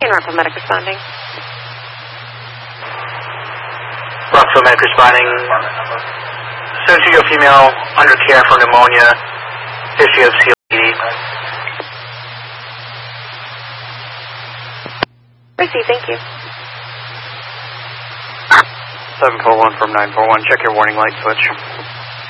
Rockville Medic responding. Rockville Medic responding. 72-year-old female under care for pneumonia, history of COPD. Receive, thank you. 741 from 941, check your warning light switch.